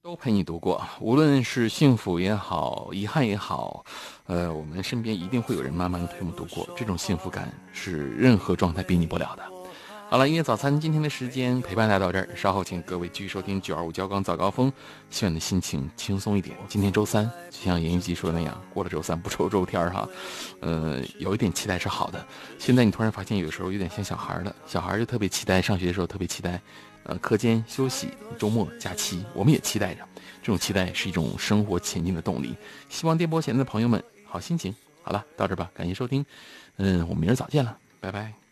都陪你度过，无论是幸福也好，遗憾也好，我们身边一定会有人慢慢的陪我们度过，这种幸福感是任何状态比拟不了的。好了，音乐早餐今天的时间陪伴大家到这儿，稍后请各位继续收听925交广早高峰，希望你的心情轻松一点。今天周三，就像严一吉说的那样，过了周三不愁周天哈，有一点期待是好的。现在你突然发现有时候有点像小孩了，小孩就特别期待上学的时候特别期待。课间休息、周末假期，我们也期待着。这种期待是一种生活前进的动力。希望电波前的朋友们好心情。好了，到这吧，感谢收听。我们明儿早见了，拜拜。